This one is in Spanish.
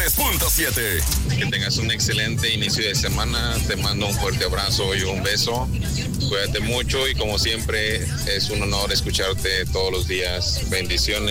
93.7. Que tengas un excelente inicio de semana. Te mando un fuerte abrazo y un beso. Cuídate mucho y como siempre es un honor escucharte todos los días. Bendiciones.